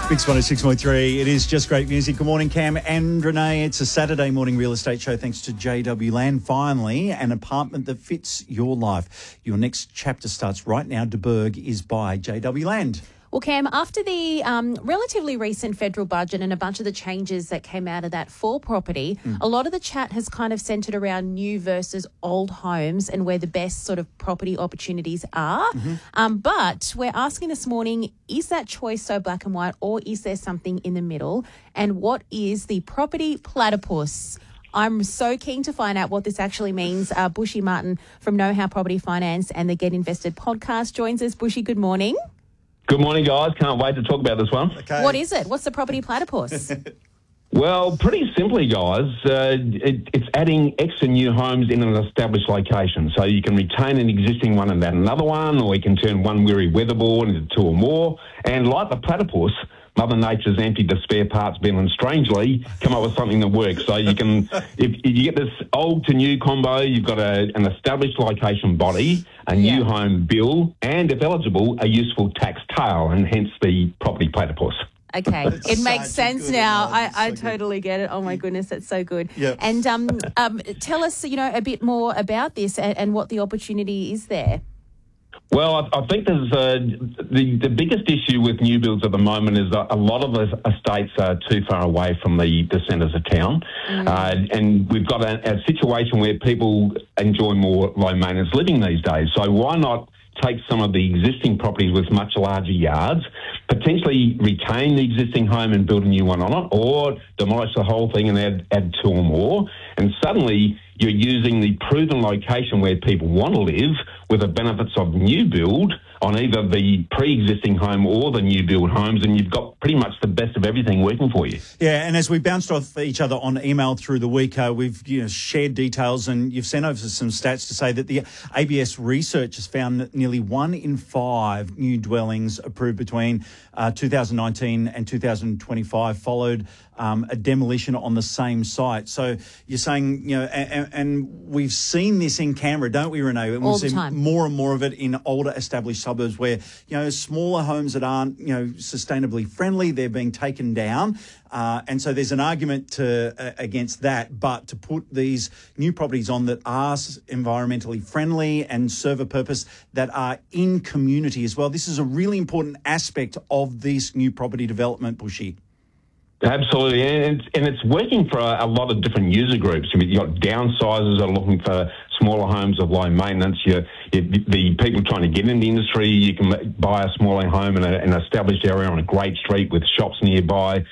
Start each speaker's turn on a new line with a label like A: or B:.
A: Mix 106.3. It is just great music. Good morning, Cam and Renee. It's a Saturday morning real estate show thanks to JW Land. Finally, an apartment that fits your life. Your next chapter starts right now. De Burg is by JW Land.
B: Well, Cam, after the relatively recent federal budget and a bunch of the changes that came out of that for property, a lot of the chat has kind of centred around new versus old homes and where the best sort of property opportunities are. But we're asking this morning, is that choice so black and white, or is there something in the middle? And what is the property platypus? I'm so keen to find out what this actually means. Bushy Martin from Know How Property Finance and the Get Invested podcast joins us. Bushy, good morning.
C: Good morning, guys. Can't wait to talk about this one.
A: Okay.
B: What is it? What's the property platypus?
C: Well, pretty simply, guys, it's adding extra new homes in an established location. So you can retain an existing one and add another one, or you can turn one weary weatherboard into two or more. And like the platypus, Mother Nature's emptied the spare parts bin and strangely come up with something that works. So you can, if you get this old to new combo, you've got an established location body, a new home bill, and if eligible, a useful tax tail, and hence the property platypus.
B: Okay, it makes sense now. I
A: So
B: totally get it. Oh my goodness, that's so good.
A: Yep.
B: And tell us, a bit more about this and what the opportunity is there.
C: Well, I think there's the biggest issue with new builds at the moment is that a lot of the estates are too far away from the centres of town. And we've got a situation where people enjoy more low maintenance living these days. So why not take some of the existing properties with much larger yards, potentially retain the existing home and build a new one on it, or demolish the whole thing and add two or more. And suddenly you're using the proven location where people want to live with the benefits of new build on either the pre-existing home or the new build homes, and you've got pretty much the best of everything working for you.
A: Yeah, and as we bounced off each other on email through the week, we've shared details, and you've sent over some stats to say that the ABS research has found that nearly 1 in 5 new dwellings approved between 2019 and 2025 followed a demolition on the same site. So you're saying, and we've seen this in Canberra, don't we, Renee? And
B: All
A: we've
B: the
A: seen
B: time.
A: more and more of it in older established suburbs where, smaller homes that aren't, sustainably friendly, they're being taken down. And so there's an argument against that, but to put these new properties on that are environmentally friendly and serve a purpose that are in community as well. This is a really important aspect of this new property development, Bushy.
C: Absolutely, and it's working for a lot of different user groups. I mean, you've got downsizers that are looking for smaller homes of low maintenance. The people trying to get in the industry, you can buy a smaller home in an established area on a great street with shops nearby.